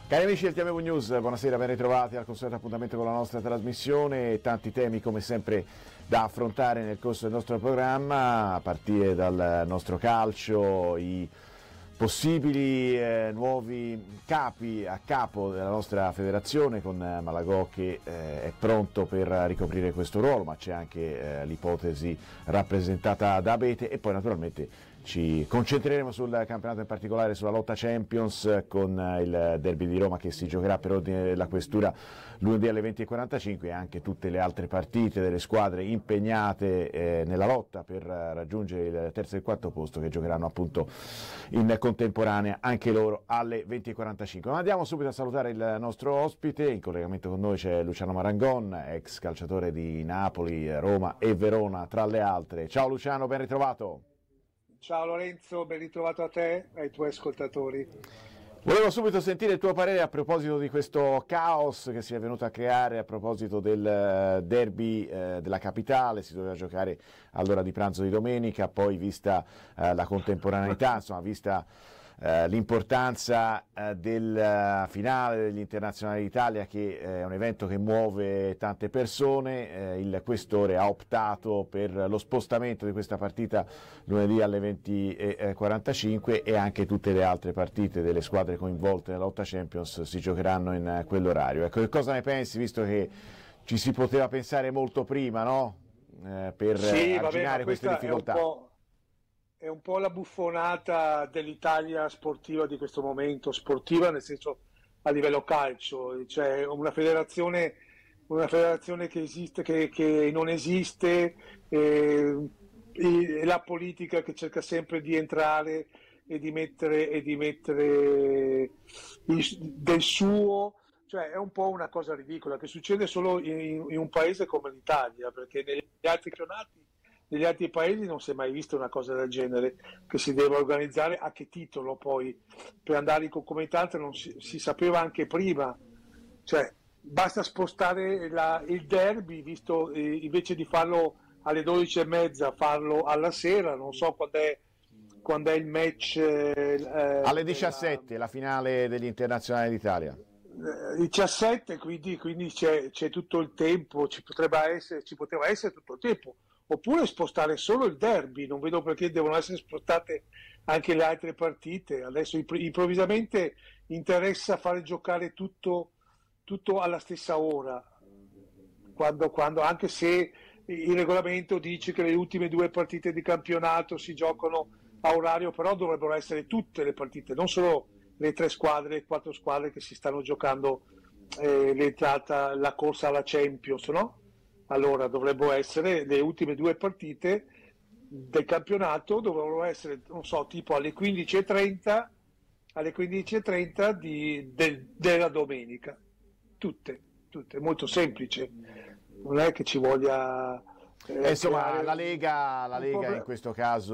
Cari amici del TMV News, buonasera, ben ritrovati al consueto appuntamento con la nostra trasmissione. Tanti temi come sempre da affrontare nel corso del nostro programma, a partire dal nostro calcio, i possibili nuovi capi a capo della nostra federazione, con Malagò che è pronto per ricoprire questo ruolo, ma c'è anche l'ipotesi rappresentata da Abete, e poi naturalmente ci concentreremo sul campionato, in particolare sulla lotta Champions, con il derby di Roma che si giocherà per ordine della questura lunedì alle 20:45, e anche tutte le altre partite delle squadre impegnate nella lotta per raggiungere il terzo e il quarto posto, che giocheranno appunto in contemporanea anche loro alle 20:45. Ma andiamo subito a salutare il nostro ospite. In collegamento con noi c'è Luciano Marangon, ex calciatore di Napoli, Roma e Verona tra le altre. Ciao Luciano, ben ritrovato. Ciao Lorenzo, ben ritrovato a te e ai tuoi ascoltatori. Volevo subito sentire il tuo parere a proposito di questo caos che si è venuto a creare a proposito del derby della capitale. Si doveva giocare all'ora di pranzo di domenica, poi vista la contemporaneità, insomma, vista l'importanza del finale degli Internazionali d'Italia, che è un evento che muove tante persone, il questore ha optato per lo spostamento di questa partita lunedì alle 20:45, e anche tutte le altre partite delle squadre coinvolte nella lotta Champions si giocheranno in quell'orario. Ecco, che cosa ne pensi, visto che ci si poteva pensare molto prima, no? Per arginare queste difficoltà? È un po' la buffonata dell'Italia sportiva di questo momento, sportiva nel senso a livello calcio, cioè una federazione che esiste, che non esiste, e la politica che cerca sempre di entrare e di mettere del suo, cioè è un po' una cosa ridicola che succede solo in un paese come l'Italia, perché negli altri paesi non si è mai vista una cosa del genere, che si deve organizzare a che titolo poi, per andare in concomitanza non si sapeva anche prima, cioè basta spostare il derby, visto invece di farlo alle 12:30, farlo alla sera, non so quando è il match. Alle 17, la finale degli Internazionali d'Italia. 17, quindi c'è tutto il tempo, ci poteva essere tutto il tempo. Oppure spostare solo il derby, non vedo perché devono essere spostate anche le altre partite. Adesso improvvisamente interessa fare giocare tutto alla stessa ora, quando anche se il regolamento dice che le ultime due partite di campionato si giocano a orario, però dovrebbero essere tutte le partite, non solo le 4 squadre che si stanno giocando la corsa alla Champions, no? Allora dovrebbero essere le ultime due partite del campionato, dovrebbero essere, non so, tipo alle 15:30 della domenica, tutte, molto semplice, non è che ci voglia insomma, la Lega in questo caso